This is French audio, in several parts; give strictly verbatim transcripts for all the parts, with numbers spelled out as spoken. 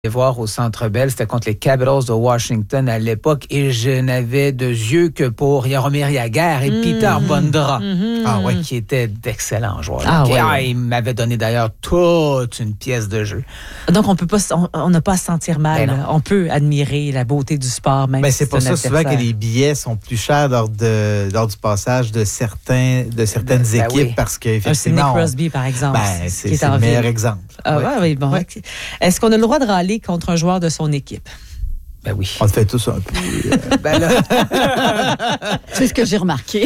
voir au Centre Bell, c'était contre les Capitals de Washington à l'époque et je n'avais de yeux que pour Jaromir Jagr et mmh. Peter Bondra, mmh. ah, ouais, qui étaient d'excellents joueurs. Ah, qui, ouais, ah, ouais. Ils m'avaient donné d'ailleurs toute une pièce de jeu. Donc, on peut pas, on n'a pas à se sentir mal. Ben on peut admirer la beauté du sport, même ben, si c'est pour ça adversaire. souvent que les billets sont plus chers lors, de, lors du passage de, certains, de certaines ben, équipes oui. parce qu'effectivement... Un Sidney Crosby, par exemple. Ben, c'est, qui est c'est le meilleur exemple. Ah, ouais. Ouais, oui, bon. Ouais. Est-ce qu'on a le droit de râler contre un joueur de son équipe? Ben oui. On le fait tous un peu. Euh... ben là... c'est ce que j'ai remarqué.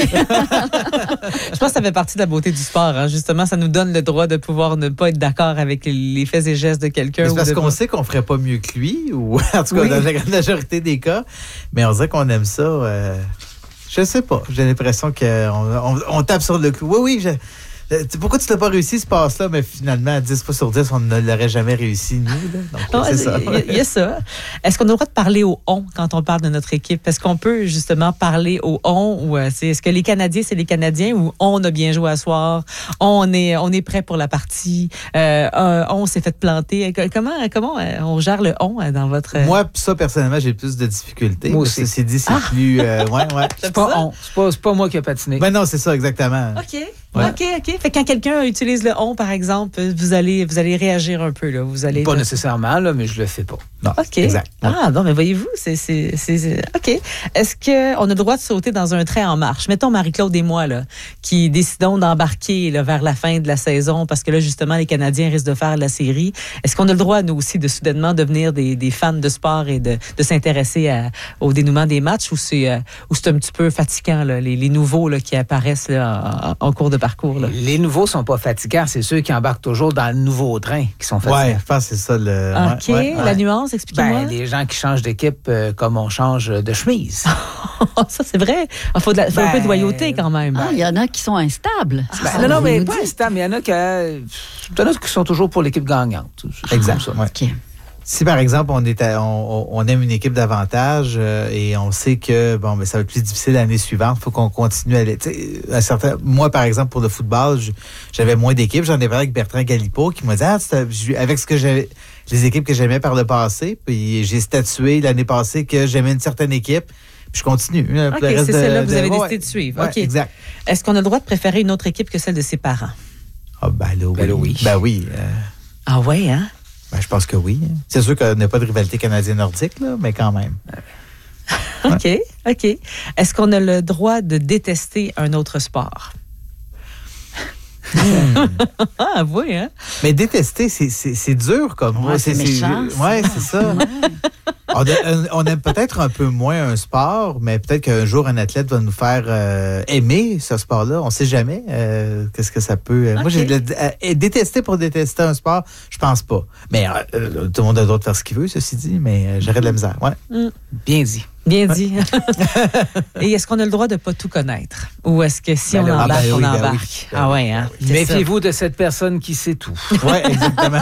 Je pense que ça fait partie de la beauté du sport. Hein. Justement, ça nous donne le droit de pouvoir ne pas être d'accord avec les faits et gestes de quelqu'un. Mais c'est parce de... qu'on sait qu'on ne ferait pas mieux que lui, ou en tout cas oui. dans la grande majorité des cas, mais on dirait qu'on aime ça. Euh... Je sais pas. J'ai l'impression qu'on on, on tape sur le clou. Oui, oui, je... Pourquoi tu n'as pas réussi ce passe-là? Mais finalement, dix fois sur dix, on ne l'aurait jamais réussi, nous. Là. Donc, oh, c'est ça. Il y a ça. Est-ce qu'on a le droit de parler au « on » quand on parle de notre équipe? Est-ce qu'on peut justement parler au « on » ou c'est, est-ce que les Canadiens, c'est les Canadiens ou « on a bien joué à soir »,« on est, on est prêt pour la partie euh, »,« on s'est fait planter ». Comment, comment on gère le « on » dans votre... Moi, ça, personnellement, j'ai plus de difficultés. Moi aussi. C'est dit, c'est ah. plus... Euh, ouais, ouais. C'est pas « on ». C'est pas, c'est pas moi qui ai patiné. Ben non, c'est ça, exactement. OK. Ouais. OK, OK. Fait que quand quelqu'un utilise le « on », par exemple, vous allez, vous allez réagir un peu, là. Vous allez... Pas le... nécessairement, là, mais je le fais pas. Non, OK. Exact. Ah, bon, mais voyez-vous, c'est, c'est, c'est, c'est... OK. Est-ce qu'on a le droit de sauter dans un train en marche? Mettons Marie-Claude et moi, là, qui décidons d'embarquer là, vers la fin de la saison parce que là, justement, les Canadiens risquent de faire la série. Est-ce qu'on a le droit, nous aussi, de soudainement devenir des, des fans de sport et de, de s'intéresser à, au dénouement des matchs ou c'est, euh, ou c'est un petit peu fatigant, là, les, les nouveaux là, qui apparaissent là, en, en cours de parcours? Là? Les nouveaux sont pas fatigants, c'est ceux qui embarquent toujours dans le nouveau train qui sont fatigants. Oui, je pense que c'est ça le... OK, ouais, ouais. La nuance, expliquez-moi. Ben, les gens qui changent d'équipe euh, comme on change de chemise. Ça, c'est vrai. Il faut, de la, faut ben, un peu de loyauté quand même. Ah, il y en a qui sont instables. Ben, non, non, mais pas instables. Il y en a qui, euh, il y en a qui sont toujours pour l'équipe gagnante. C'est exact. Ça. Ouais. Okay. Si, par exemple, on, est à, on, on aime une équipe d'avantage euh, et on sait que bon, ben, ça va être plus difficile l'année suivante, il faut qu'on continue à aller. À certains, moi, par exemple, pour le football, je, j'avais moins d'équipes. J'en ai parlé avec Bertrand Galipo qui m'a dit ah, avec ce que j'avais, les équipes que j'aimais par le passé, puis j'ai statué l'année passée que j'aimais une certaine équipe. Puis je continue. Hein, OK, c'est celle-là que vous avez de, décidé de suivre. Ouais, OK. Exact. Est-ce qu'on a le droit de préférer une autre équipe que celle de ses parents? Ah, ben là, oui. Ben là, oui. Ben oui. Euh... Ah, oui, hein? Ben, je pense que oui. C'est sûr qu'on n'a pas de rivalité canadienne-nordique, là, mais quand même. OK, ouais. OK. Est-ce qu'on a le droit de détester un autre sport? Hmm. Ah, oui, hein? Mais détester, c'est, c'est, c'est dur comme moi. Ouais, c'est, c'est méchant. Oui, c'est ça. On, a, on aime peut-être un peu moins un sport, mais peut-être qu'un jour, un athlète va nous faire euh, aimer ce sport-là. On ne sait jamais euh, qu'est-ce que ça peut... Okay. Moi, j'ai le, euh, détester pour détester un sport, je pense pas. Mais euh, tout le monde a le droit de faire ce qu'il veut, ceci dit, mais euh, j'aurais de la misère. Ouais. Mm. Bien dit. Bien dit. Et est-ce qu'on a le droit de ne pas tout connaître? Ou est-ce que si ben on là, embarque, ben oui, on ben embarque? Oui. Ah ouais, hein? Méfiez-vous de cette personne qui sait tout. Oui, exactement.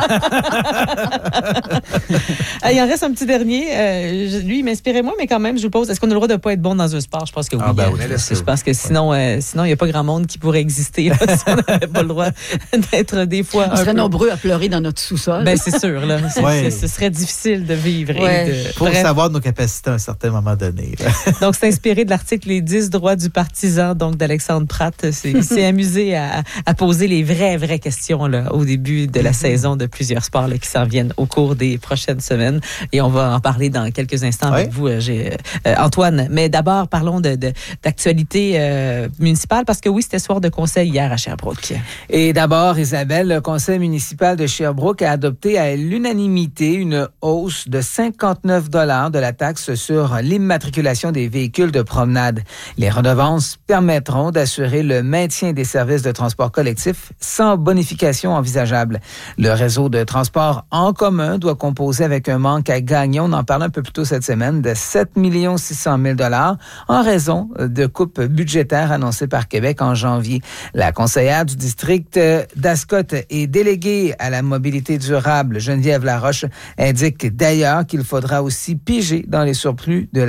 Il en reste un petit dernier. Euh, lui, il m'inspirait moins, mais quand même, je vous pose, est-ce qu'on a le droit de ne pas être bon dans un sport? Je pense que oui. Ah ben oui je, je pense que sinon, euh, sinon, il n'y a pas grand monde qui pourrait exister là, si on n'avait pas le droit d'être des fois. On serait peu... nombreux à pleurer dans notre sous-sol. Ben, c'est sûr, là. C'est, ouais. c'est, ce serait difficile de vivre. Ouais. Il faut Bref. savoir nos capacités à un certain moment donné. Donc, c'est inspiré de l'article Les dix droits du partisan, donc d'Alexandre Pratt. C'est, il s'est amusé à, à poser les vraies, vraies questions là, au début de la mm-hmm. saison de plusieurs sports là, qui s'en viennent au cours des prochaines semaines. Et on va en parler dans quelques instants ouais. avec vous, euh, j'ai, euh, Antoine. Mais d'abord, parlons de, de, d'actualité euh, municipale, parce que oui, c'était soir de conseil hier à Sherbrooke. Et d'abord, Isabelle, le conseil municipal de Sherbrooke a adopté à l'unanimité une hausse de cinquante-neuf dollars de la taxe sur l'immatriculation des véhicules de promenade. Les redevances permettront d'assurer le maintien des services de transport collectif sans bonification envisageable. Le réseau de transport en commun doit composer avec un manque à gagner, on en parle un peu plus tôt cette semaine, de sept millions six cent mille dollars en raison de coupes budgétaires annoncées par Québec en janvier. La conseillère du district d'Ascot et déléguée à la mobilité durable, Geneviève Laroche, indique d'ailleurs qu'il faudra aussi piger dans les surplus de la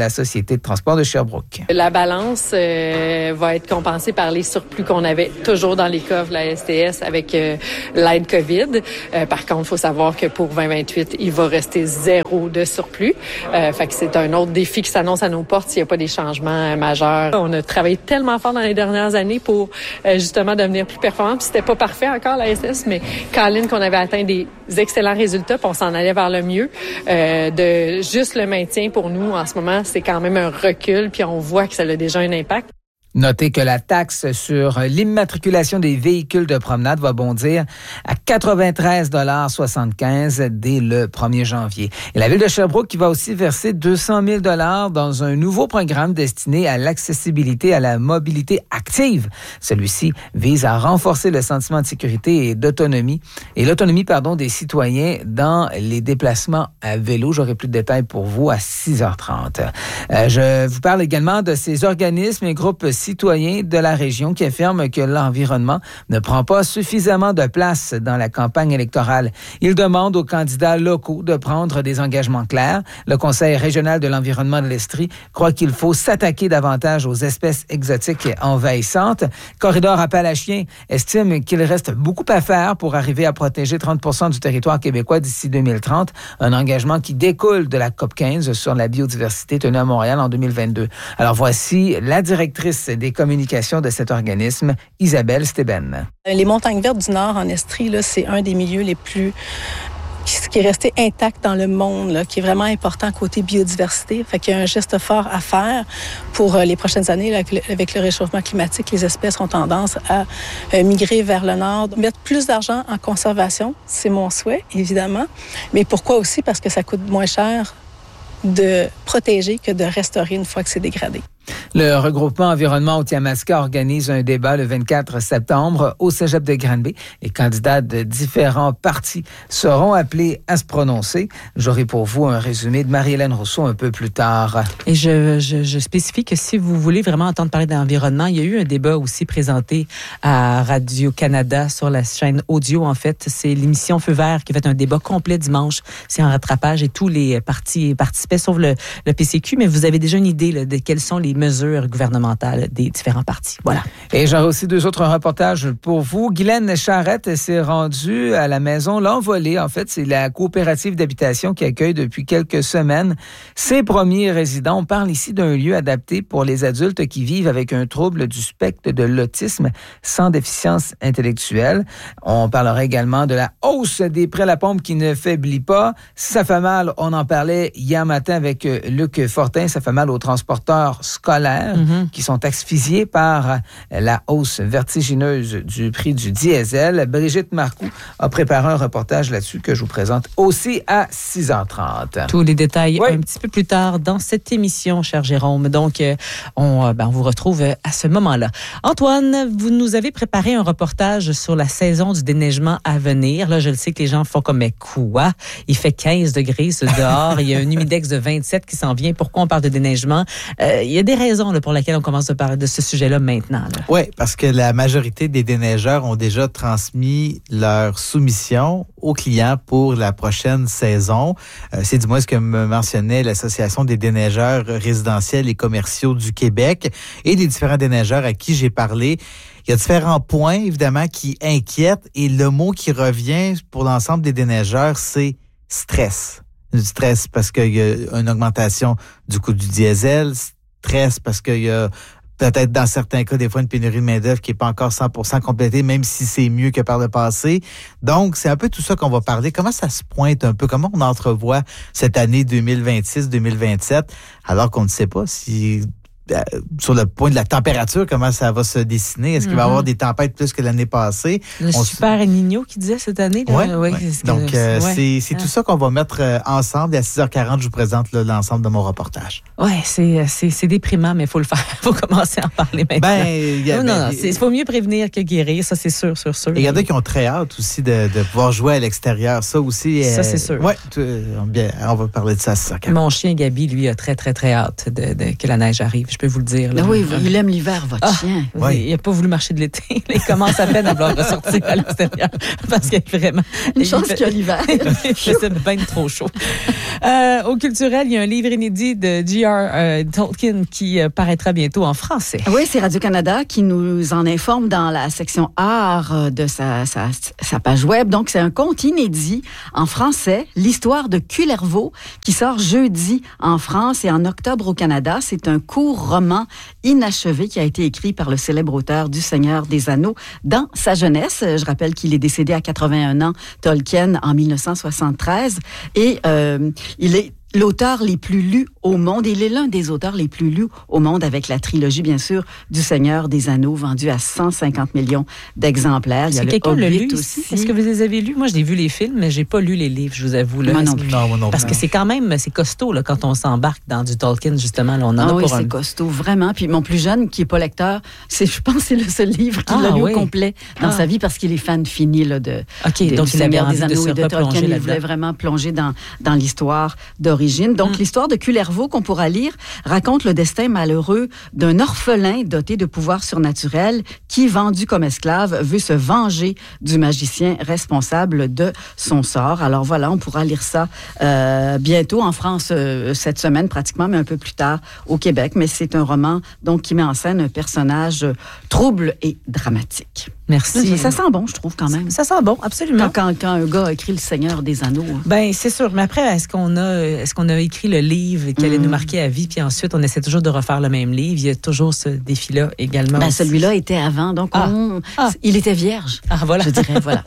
la Société de transport de Sherbrooke. La balance euh, va être compensée par les surplus qu'on avait toujours dans les coffres de la S T S avec euh, l'aide COVID. Euh, par contre, il faut savoir que pour vingt vingt-huit, il va rester zéro de surplus. Euh, fait que c'est un autre défi qui s'annonce à nos portes s'il n'y a pas des changements euh, majeurs. On a travaillé tellement fort dans les dernières années pour euh, justement devenir plus performant. Puis c'était pas parfait encore la S T S, mais Colin, qu'on avait atteint des excellents résultats, puis on s'en allait vers le mieux. Euh, de juste le maintien pour nous en ce moment, c'est quand même un recul, puis on voit que ça a déjà un impact. Notez que la taxe sur l'immatriculation des véhicules de promenade va bondir à quatre-vingt-treize dollars soixante-quinze dès le premier janvier. Et la Ville de Sherbrooke qui va aussi verser deux cent mille dollars dans un nouveau programme destiné à l'accessibilité à la mobilité active. Celui-ci vise à renforcer le sentiment de sécurité et d'autonomie et l'autonomie pardon des citoyens dans les déplacements à vélo. J'aurai plus de détails pour vous à six heures trente. Euh, je vous parle également de ces organismes et groupes citoyens de la région qui affirment que l'environnement ne prend pas suffisamment de place dans la campagne électorale. Ils demandent aux candidats locaux de prendre des engagements clairs. Le Conseil régional de l'environnement de l'Estrie croit qu'il faut s'attaquer davantage aux espèces exotiques envahissantes. Corridor Appalachien estime qu'il reste beaucoup à faire pour arriver à protéger trente pour cent du territoire québécois d'ici deux mille trente, un engagement qui découle de la C O P quinze sur la biodiversité tenue à Montréal en deux mille vingt-deux. Alors voici la directrice des communications de cet organisme, Isabelle Steben. Les montagnes vertes du Nord en Estrie, là, c'est un des milieux les plus qui est resté intact dans le monde, là, qui est vraiment important côté biodiversité. Fait qu'il y a un geste fort à faire pour euh, les prochaines années. Là, avec, le, avec le réchauffement climatique, les espèces ont tendance à euh, migrer vers le nord. Mettre plus d'argent en conservation, c'est mon souhait, évidemment. Mais pourquoi aussi? Parce que ça coûte moins cher de protéger que de restaurer une fois que c'est dégradé. Le regroupement Environnement Otiyamaska organise un débat le vingt-quatre septembre au Cégep de Granby. Les candidats de différents partis seront appelés à se prononcer. J'aurai pour vous un résumé de Marie-Hélène Rousseau un peu plus tard. Et je, je, je spécifie que si vous voulez vraiment entendre parler d'environnement, il y a eu un débat aussi présenté à Radio-Canada sur la chaîne audio. En fait, c'est l'émission Feu vert qui fait un débat complet dimanche. C'est en rattrapage et tous les partis participaient, sauf le, le P C Q. Mais vous avez déjà une idée là, de quelles sont les mesures gouvernementales des différents partis. Voilà. Et j'aurai aussi deux autres reportages pour vous. Guylaine Charrette s'est rendue à la maison L'Envolée. En fait, c'est la coopérative d'habitation qui accueille depuis quelques semaines ses premiers résidents. On parle ici d'un lieu adapté pour les adultes qui vivent avec un trouble du spectre de l'autisme sans déficience intellectuelle. On parlera également de la hausse des prêts à la pompe qui ne faiblit pas. Ça fait mal, on en parlait hier matin avec Luc Fortin, ça fait mal aux transporteurs scolaires mm-hmm. qui sont asphyxiés par la hausse vertigineuse du prix du diesel. Brigitte Marcoux a préparé un reportage là-dessus que je vous présente aussi à six heures trente. Tous les détails oui. un petit peu plus tard dans cette émission, cher Jérôme. Donc, on, ben, on vous retrouve à ce moment-là. Antoine, vous nous avez préparé un reportage sur la saison du déneigement à venir. Là, je le sais que les gens font comme, mais quoi? Il fait quinze degrés ce dehors. Il y a un humidex de vingt-sept qui s'en vient. Pourquoi on parle de déneigement? Euh, il y a des raisons là, pour lesquelles on commence à parler de ce sujet-là maintenant. Oui, parce que la majorité des déneigeurs ont déjà transmis leur soumission aux clients pour la prochaine saison. Euh, c'est du moins ce que me mentionnait l'Association des déneigeurs résidentiels et commerciaux du Québec et les différents déneigeurs à qui j'ai parlé. Il y a différents points, évidemment, qui inquiètent et le mot qui revient pour l'ensemble des déneigeurs, c'est stress. Du stress parce qu'il y a une augmentation du coût du diesel, stress parce qu'il y a peut-être dans certains cas, des fois, une pénurie de main-d'œuvre qui n'est pas encore cent pour cent complétée, même si c'est mieux que par le passé. Donc, c'est un peu tout ça qu'on va parler. Comment ça se pointe un peu? Comment on entrevoit cette année deux mille vingt-six deux mille vingt-sept, alors qu'on ne sait pas si... sur le point de la température, comment ça va se dessiner? Est-ce qu'il mm-hmm. va y avoir des tempêtes plus que l'année passée? Le on super s... Nino qui disait cette année. Oui, ouais, ouais. Donc, que, euh, ouais. c'est, c'est ah. tout ça qu'on va mettre euh, ensemble. Et à six heures quarante, je vous présente là, l'ensemble de mon reportage. Oui, c'est, c'est, c'est déprimant, mais il faut le faire. Il faut commencer à en parler maintenant. Ben, y a, non, non, ben, non. Il faut mieux prévenir que guérir, ça c'est sûr, sûr, sûr. Il y en a qui ont très hâte aussi de, de pouvoir jouer à l'extérieur. Ça aussi. Ça, euh, c'est sûr. Oui, bien, on va parler de ça à six heures quarante. Mon chien Gabi, lui, a très, très, très hâte de, de, que la neige arrive. je peux vous le dire. Là. Ah oui, il aime l'hiver, votre Ah, chien. Oui. Il n'a pas voulu marcher de l'été. Il commence à peine à vouloir ressortir à l'extérieur parce qu'il est vraiment... Une chance fait, qu'il y a l'hiver. il faisait bien trop chaud. Euh, au culturel, il y a un livre inédit de J R Euh, Tolkien qui euh, paraîtra bientôt en français. Oui, c'est Radio-Canada qui nous en informe dans la section art de sa, sa, sa page web. Donc, c'est un conte inédit en français, l'histoire de Kullervo, qui sort jeudi en France et en octobre au Canada. C'est un court roman inachevé qui a été écrit par le célèbre auteur du Seigneur des Anneaux dans sa jeunesse. Je rappelle qu'il est décédé à quatre-vingt-un ans, Tolkien, en mille neuf cent soixante-treize. Et euh, il est l'auteur les plus lus au monde. Il est l'un des auteurs les plus lus au monde avec la trilogie, bien sûr, du Seigneur des Anneaux, vendue à cent cinquante millions d'exemplaires. Il y a Est-ce que quelqu'un le l'a Hobbit lu aussi. ici? Est-ce que vous les avez lus? Moi, j'ai vu les films, mais j'ai pas lu les livres, je vous avoue. Là. Moi non Est-ce que- plus. Non, moi non Parce plus. que c'est quand même, c'est costaud là, quand on s'embarque dans du Tolkien, justement. Là, on en Ah a oui, pour un... c'est costaud, vraiment. Puis mon plus jeune, qui est pas lecteur, c'est, je pense que c'est le seul livre qu'il Ah, a lu oui. au complet dans Ah. sa vie parce qu'il est fan fini là, de, OK, de- donc du il avait Seigneur envie des de Anneaux se et de Tolkien. replonger Il là-dedans. voulait vraiment plonger dans, dans l'histoire d'origine. Donc, Mm. l'histoire de Kullervo, qu'on pourra lire, raconte le destin malheureux d'un orphelin doté de pouvoirs surnaturels qui, vendu comme esclave, veut se venger du magicien responsable de son sort. Alors voilà, on pourra lire ça euh, bientôt en France euh, cette semaine pratiquement, mais un peu plus tard au Québec. Mais c'est un roman donc qui met en scène un personnage euh, trouble et dramatique. Merci. Ça sent bon, je trouve, quand même. Ça sent bon, absolument. Quand, quand, quand un gars a écrit Le Seigneur des Anneaux. Ben c'est sûr. Mais après, est-ce qu'on a, est-ce qu'on a écrit le livre qui allait Mm. nous marquer à vie, puis ensuite on essaie toujours de refaire le même livre. Il y a toujours ce défi-là également. Ben, aussi. celui-là était avant, donc Ah. on- Ah. il était vierge. Ah voilà. Je dirais, voilà.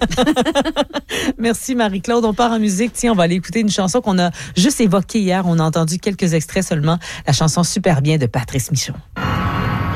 Merci Marie-Claude. On part en musique. Tiens, on va aller écouter une chanson qu'on a juste évoquée hier. On a entendu quelques extraits seulement. La chanson Super bien de Patrice Michon.